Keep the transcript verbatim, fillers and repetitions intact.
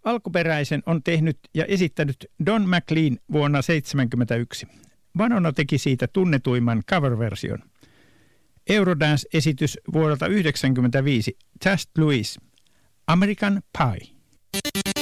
Alkuperäisen on tehnyt ja esittänyt Don McLean vuonna tuhatyhdeksänsataaseitsemänkymmentäyksi. Vanona teki siitä tunnetuimman cover-version. Eurodance-esitys vuodelta yhdeksänkymmentäviisi, Just Louise, American Pie.